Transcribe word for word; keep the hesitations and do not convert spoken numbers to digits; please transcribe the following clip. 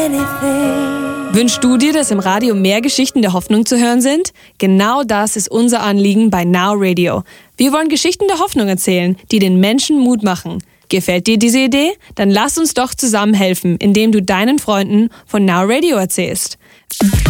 anything. Wünschst du dir, dass im Radio mehr Geschichten der Hoffnung zu hören sind? Genau das ist unser Anliegen bei Now Radio. Wir wollen Geschichten der Hoffnung erzählen, die den Menschen Mut machen. Gefällt dir diese Idee? Dann lass uns doch zusammen helfen, indem du deinen Freunden von Now Radio erzählst.